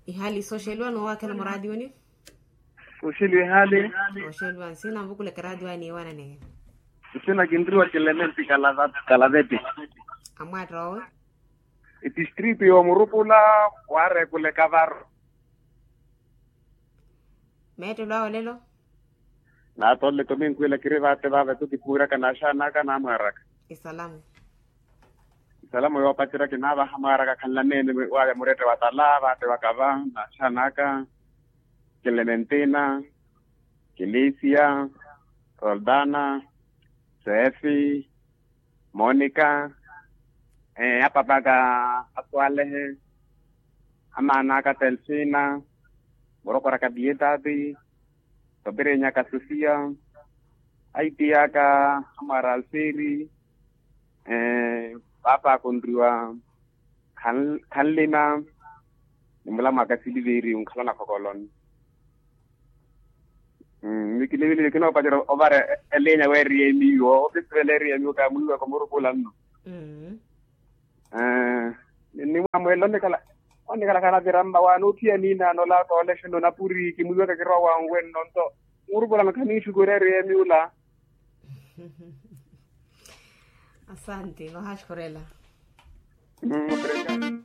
ihali social no wakala muradi woni social hali social sina mbukule radio ni wana ne sina kindri wa elementi kalaveti amwa district yo murupula ware kule kavaro meto lao lelo na tolle to min kuila kirivate va vetu tipura kana shana kana maraka salamu yo patira kinava hamaraka kanlamene wa murete wa talava te wakava na shanaka Clementina Kilicia Roldana Sefi Monica hapa baga atwale amana ka Telsina morokora ka Bietati Tobirenya ka Sofia Aitia ka Amara Alferi papa kundriwa kanlina nimla makasili veri unkhala kokolon mikile kino pajero ovare elenya weri emiyo bisveleri emiyo ka mulwa ko morupulanno ni mwamwelo ndikala kana biramba wanu tia nina no la collection na puri kimulwa ka kiro wangwen nonto morupulanno kani shugoreri emiula asante no hashkorela